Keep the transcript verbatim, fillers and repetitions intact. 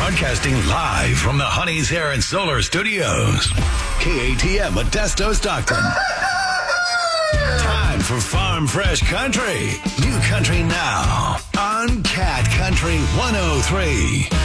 Broadcasting live from the Honey's Hair and Solar Studios. K A T M Modesto, Stockton. Time for Farm Fresh Country. New country now on Cat Country one oh three.